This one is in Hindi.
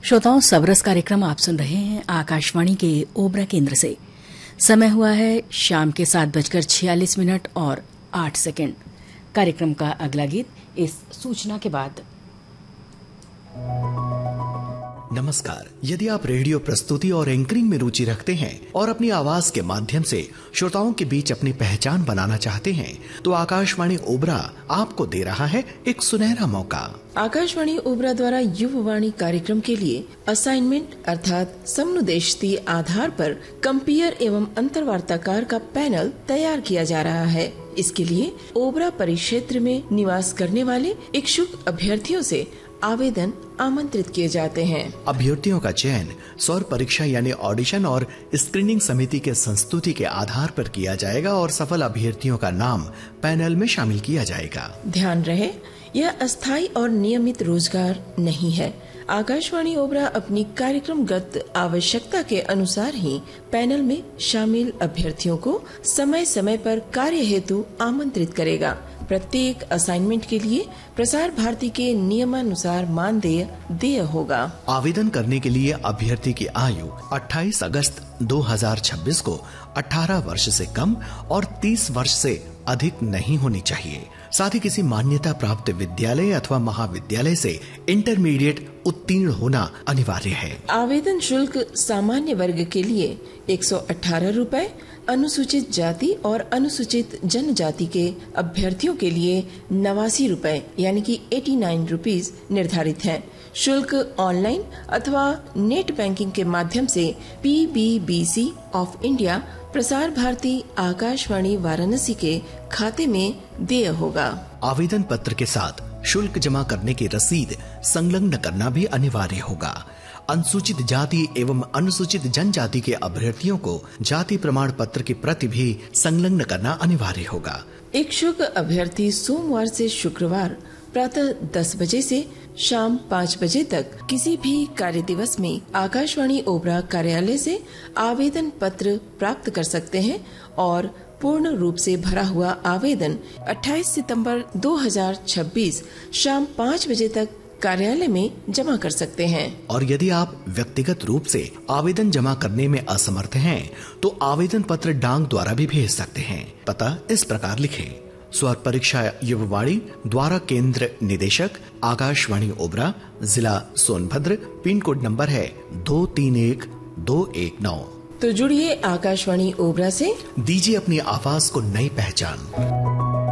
श्रोताओं, सबरस कार्यक्रम आप सुन रहे हैं आकाशवाणी के ओबरा केंद्र से। समय हुआ है शाम के 7:46 और 8 सेकंड। कार्यक्रम का अगला गीत इस सूचना के बाद। नमस्कार। यदि आप रेडियो प्रस्तुति और एंकरिंग में रुचि रखते हैं और अपनी आवाज के माध्यम से श्रोताओं के बीच अपनी पहचान बनाना चाहते हैं, तो आकाशवाणी ओबरा आपको दे रहा है एक सुनहरा मौका। आकाशवाणी ओबरा द्वारा युववाणी कार्यक्रम के लिए असाइनमेंट अर्थात समनुदेशती आधार पर कंपेयर एवं अंतर्वार्ताकार का पैनल तैयार किया जा रहा है। इसके लिए ओबरा परिक्षेत्र में निवास करने वाले इच्छुक अभ्यर्थियों से आवेदन आमंत्रित किए जाते हैं। अभ्यर्थियों का चयन सौर परीक्षा यानी ऑडिशन और स्क्रीनिंग समिति के संस्तुति के आधार पर किया जाएगा और सफल अभ्यर्थियों का नाम पैनल में शामिल किया जाएगा। ध्यान रहे, यह अस्थायी और नियमित रोजगार नहीं है। आकाशवाणी ओबरा अपनी कार्यक्रमगत आवश्यकता के अनुसार ही पैनल में शामिल अभ्यर्थियों को समय समय पर कार्य हेतु आमंत्रित करेगा। प्रत्येक असाइनमेंट के लिए प्रसार भारती के नियमानुसार मानदेय देय होगा। आवेदन करने के लिए अभ्यर्थी की आयु 28 अगस्त 2026 को 18 वर्ष से कम और 30 वर्ष से अधिक नहीं होनी चाहिए। साथ ही किसी मान्यता प्राप्त विद्यालय अथवा महाविद्यालय से इंटरमीडिएट उत्तीर्ण होना अनिवार्य है। आवेदन शुल्क सामान्य वर्ग के लिए 118 रूपए, अनुसूचित जाति और अनुसूचित जनजाति के अभ्यर्थियों के लिए 89 रूपए यानी कि 89 रुपीज निर्धारित है। शुल्क ऑनलाइन अथवा नेट बैंकिंग के माध्यम से PBBC of India Prasar Bharati Akashvani Varanasi के खाते में देय होगा। आवेदन पत्र के साथ शुल्क जमा करने की रसीद संलग्न करना भी अनिवार्य होगा। अनुसूचित जाति एवं अनुसूचित जनजाति के अभ्यर्थियों को जाति प्रमाण पत्र की प्रति भी संलग्न करना अनिवार्य होगा। इच्छुक अभ्यर्थी सोमवार से शुक्रवार प्रातः 10 बजे से शाम 5 बजे तक किसी भी कार्य दिवस में आकाशवाणी ओबरा कार्यालय से आवेदन पत्र प्राप्त कर सकते हैं और पूर्ण रूप से भरा हुआ आवेदन 28 सितंबर 2026 शाम 5 बजे तक कार्यालय में जमा कर सकते हैं। और यदि आप व्यक्तिगत रूप से आवेदन जमा करने में असमर्थ हैं, तो आवेदन पत्र डाक द्वारा भी भेज सकते हैं। पता इस प्रकार लिखें: स्वर परीक्षा युववाणी द्वारा केंद्र निदेशक आकाशवाणी ओबरा, जिला सोनभद्र, पिन कोड नंबर है 231219। तो जुड़िए आकाशवाणी ओबरा से, दीजिए अपनी आवाज को नई पहचान।